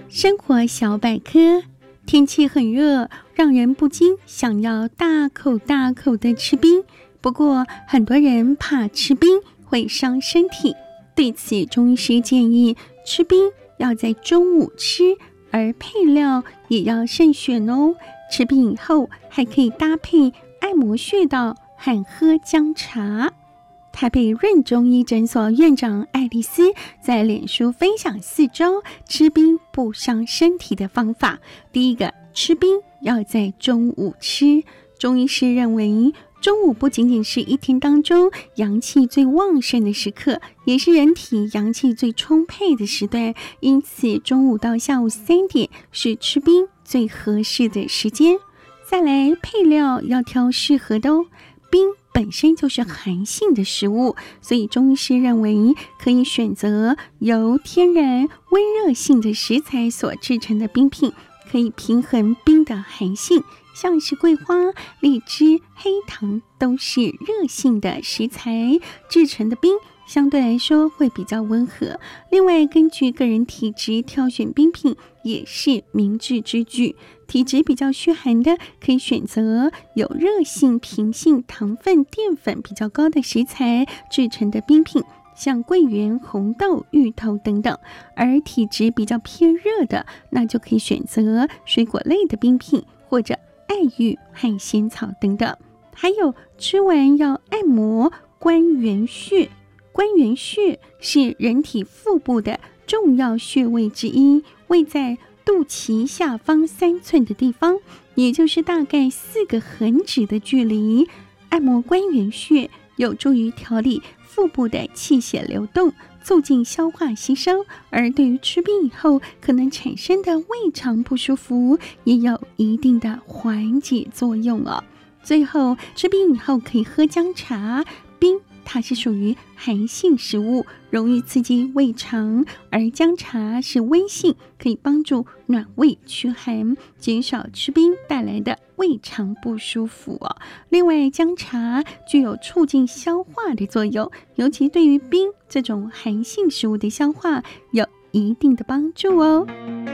生活小百科，天气很热，让人不禁想要大口大口的吃冰。不过，很多人怕吃冰会伤身体，对此中医师建议吃冰要在中午吃，而配料也要慎选哦。吃冰以后还可以搭配按摩穴道和喝姜茶。台北润中医诊所院长爱丽丝在脸书分享4招吃冰不伤身体的方法。第一个，吃冰要在中午吃。中医师认为，中午不仅仅是一天当中阳气最旺盛的时刻，也是人体阳气最充沛的时段，因此中午到下午3点是吃冰最合适的时间。再来，配料要挑适合的哦。冰本身就是寒性的食物，所以中医师认为可以选择由天然温热性的食材所制成的冰品，可以平衡冰的寒性，像是桂花、荔枝、黑糖都是热性的食材制成的冰，相对来说会比较温和。另外，根据个人体质挑选冰品也是明智之举。体质比较虚寒的，可以选择有热性、平性、糖分、淀粉比较高的食材制成的冰品，像桂圆、红豆、芋头等等。而体质比较偏热的，那就可以选择水果类的冰品，或者爱玉和仙草等等。还有，吃完要按摩关元穴。关元穴是人体腹部的重要穴位之一，位在肚脐下方3寸的地方，也就是大概4个横指的距离。按摩关元穴有助于调理腹部的气血流动，促进消化吸收，而对于吃冰以后可能产生的胃肠不舒服也有一定的缓解作用哦。最后，吃冰以后可以喝姜茶。冰它是属于寒性食物，容易刺激胃肠，而姜茶是温性，可以帮助暖胃驱寒，减少吃冰带来的胃肠不舒服哦。另外，姜茶具有促进消化的作用，尤其对于冰这种寒性食物的消化有一定的帮助哦。